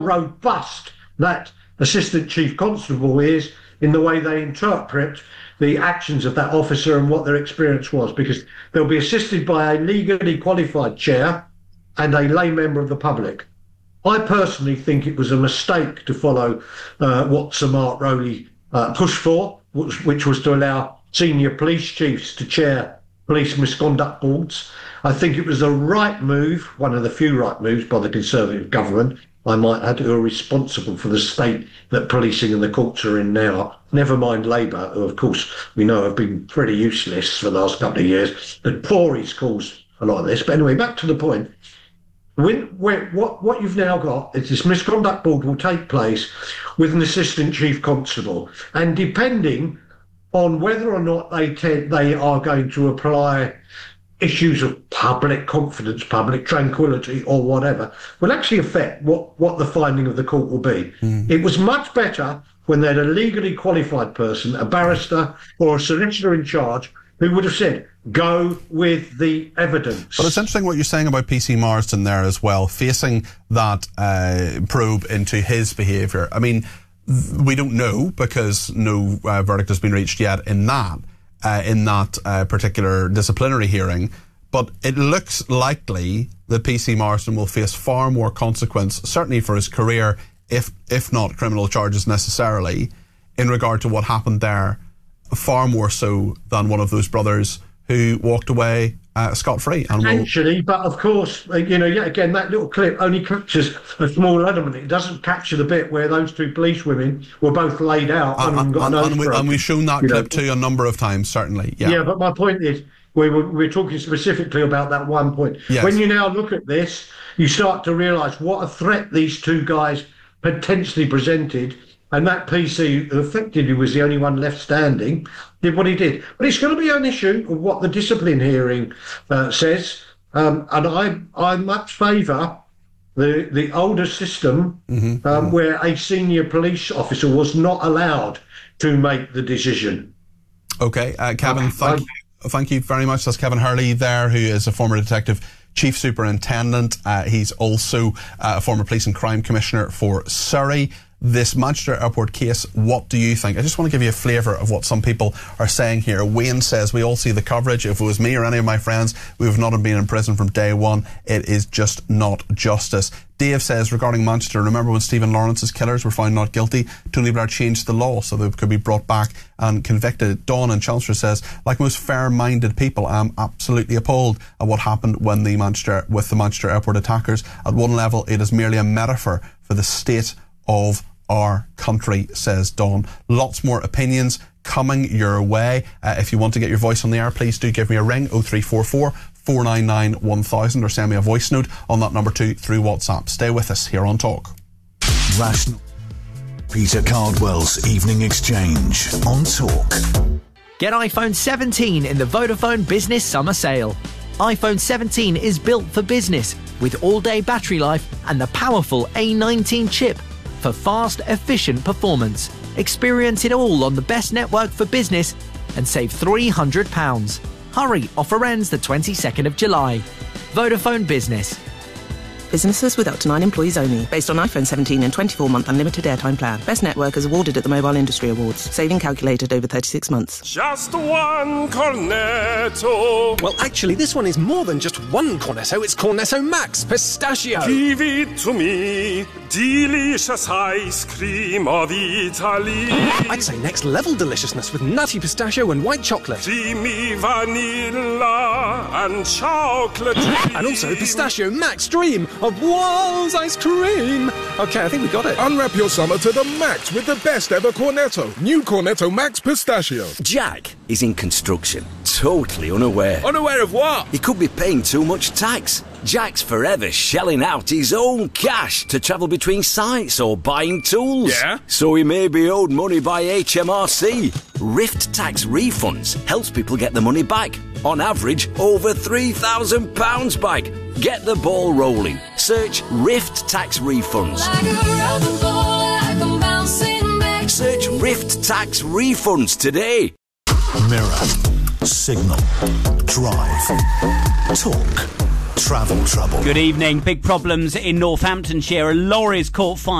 robust that Assistant Chief Constable is in the way they interpret the actions of that officer and what their experience was, because they'll be assisted by a legally qualified chair and a lay member of the public. I personally think it was a mistake to follow what Sir Mark Rowley pushed for, which was to allow senior police chiefs to chair police misconduct boards. I think it was the right move, one of the few right moves by the Conservative government, I might add, who are responsible for the state that policing and the courts are in now. Never mind Labour, who of course we know have been pretty useless for the last couple of years. The Tories caused a lot of this. But anyway, back to the point. What you've now got is this misconduct board will take place with an Assistant Chief Constable. And depending on whether or not they are going to apply issues of public confidence, public tranquility or whatever, will actually affect what the finding of the court will be. It was much better when they had a legally qualified person, a barrister or a solicitor in charge, who would have said, go with the evidence. But it's interesting what you're saying about PC Marsden there as well, facing that probe into his behaviour. I mean, we don't know because no verdict has been reached yet in that particular disciplinary hearing, but it looks likely that PC Marsden will face far more consequence, certainly for his career, if not criminal charges necessarily, in regard to what happened there, far more so than one of those brothers who walked away scot-free. Potentially, but of course, yet again, that little clip only captures a small element. It doesn't capture the bit where those two police women were both laid out and we've shown that clip too a number of times, certainly. Yeah, but my point is, we're talking specifically about that one point. Yes. When you now look at this, you start to realise what a threat these two guys potentially presented. And that PC, who effectively was the only one left standing, did what he did. But it's going to be an issue of what the discipline hearing says. And I much favour the older system where a senior police officer was not allowed to make the decision. OK, Kevin, thank you very much. That's Kevin Hurley there, who is a former detective chief superintendent. He's also a former police and crime commissioner for Surrey. This Manchester Airport case, what do you think? I just want to give you a flavour of what some people are saying here. Wayne says, we all see the coverage. If it was me or any of my friends, we would not have been in prison from day one. It is just not justice. Dave says, regarding Manchester, remember when Stephen Lawrence's killers were found not guilty? Tony Blair changed the law so they could be brought back and convicted. Dawn in Chelmsford says, like most fair-minded people, I'm absolutely appalled at what happened with the Manchester Airport attackers. At one level, it is merely a metaphor for the state of our country, says Dawn. Lots more opinions coming your way. If you want to get your voice on the air, please do give me a ring, 0344 499 1000, or send me a voice note on that number too through WhatsApp. Stay with us here on Talk. Rational. Peter Cardwell's Evening Exchange on Talk. Get iPhone 17 in the Vodafone Business Summer Sale. iPhone 17 is built for business with all-day battery life and the powerful A19 chip for fast, efficient performance. Experience it all on the best network for business and save £300. Hurry, offer ends the 22nd of July. Vodafone Business. Businesses with up to 9 employees only. Based on iPhone 17 and 24-month unlimited airtime plan. Best network is awarded at the Mobile Industry Awards. Saving calculated over 36 months. Just one Cornetto. Well, actually, this one is more than just one Cornetto. It's Cornetto Max Pistachio. Give it to me. Delicious ice cream of Italy. I'd say next level deliciousness with nutty pistachio and white chocolate. Creamy vanilla and chocolate dream. And also Pistachio Max Dream of Walls ice cream. Okay, I think we got it. Unwrap your summer to the max with the best ever Cornetto. New Cornetto Max Pistachio. Jack is in construction, totally unaware. Unaware of what? He could be paying too much tax. Jack's forever shelling out his own cash to travel between sites or buying tools. Yeah? So he may be owed money by HMRC. Rift Tax Refunds helps people get the money back. On average, over £3,000 back. Get the ball rolling. Search Rift Tax Refunds. Search Rift Tax Refunds today. Mirror. Signal. Drive. Talk. Travel trouble. Good evening. Big problems in Northamptonshire. A lorry's caught fire